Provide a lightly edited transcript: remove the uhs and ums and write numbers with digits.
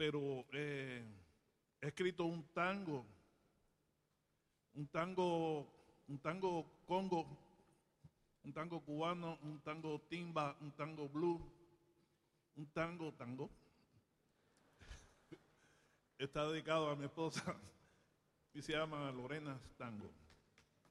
pero he escrito un tango congo, un tango cubano, un tango timba, un tango blues, un tango. Está dedicado a mi esposa y se llama Lorena Tango.